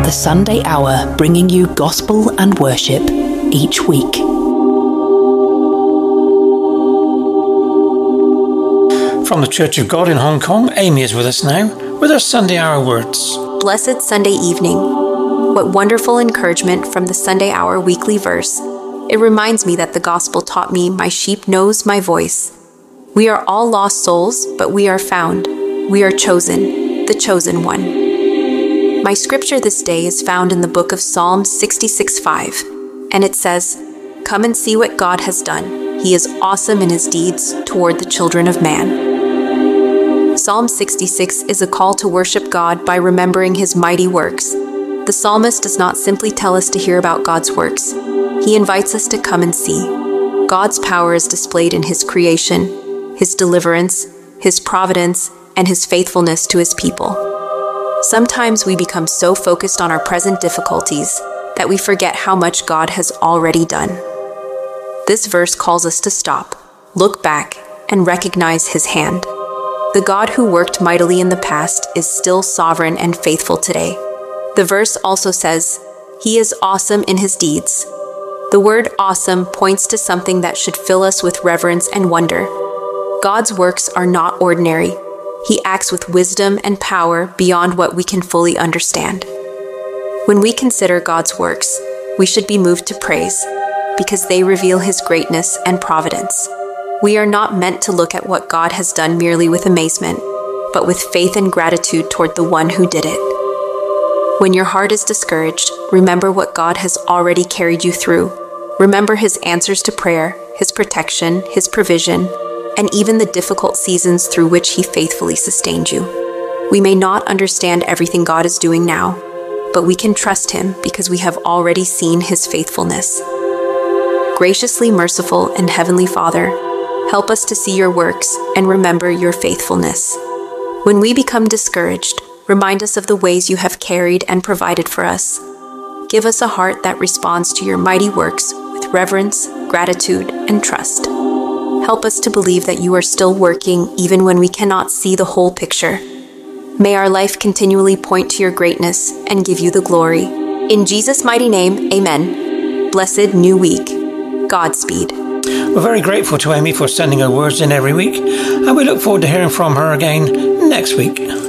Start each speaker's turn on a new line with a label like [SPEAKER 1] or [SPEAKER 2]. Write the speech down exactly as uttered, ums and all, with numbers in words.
[SPEAKER 1] the Sunday Hour, bringing you gospel and worship each week.
[SPEAKER 2] From the Church of God in Hong Kong, Amy is with us now with her Sunday Hour words.
[SPEAKER 3] Blessed Sunday evening. What wonderful encouragement from the Sunday Hour weekly verse. It reminds me that the gospel taught me, my sheep knows my voice. We are all lost souls, but we are found. We are chosen, the chosen one. My scripture this day is found in the book of Psalm sixty-six five, and it says, "Come and see what God has done. He is awesome in his deeds toward the children of man." Psalm sixty-six is a call to worship God by remembering his mighty works. The psalmist does not simply tell us to hear about God's works. He invites us to come and see. God's power is displayed in his creation, his deliverance, his providence, and his faithfulness to his people. Sometimes we become so focused on our present difficulties that we forget how much God has already done. This verse calls us to stop, look back, and recognize his hand. The God who worked mightily in the past is still sovereign and faithful today. The verse also says, "He is awesome in his deeds." The word awesome points to something that should fill us with reverence and wonder. God's works are not ordinary. He acts with wisdom and power beyond what we can fully understand. When we consider God's works, we should be moved to praise, because they reveal his greatness and providence. We are not meant to look at what God has done merely with amazement, but with faith and gratitude toward the one who did it. When your heart is discouraged, remember what God has already carried you through. Remember his answers to prayer, his protection, his provision, and even the difficult seasons through which he faithfully sustained you. We may not understand everything God is doing now, but we can trust him because we have already seen his faithfulness. Graciously merciful and heavenly Father, help us to see your works and remember your faithfulness. When we become discouraged, remind us of the ways you have carried and provided for us. Give us a heart that responds to your mighty works with reverence, gratitude, and trust. Help us to believe that you are still working even when we cannot see the whole picture. May our life continually point to your greatness and give you the glory. In Jesus' mighty name, amen. Blessed new week. Godspeed.
[SPEAKER 2] We're very grateful to Amy for sending her words in every week, and we look forward to hearing from her again next week.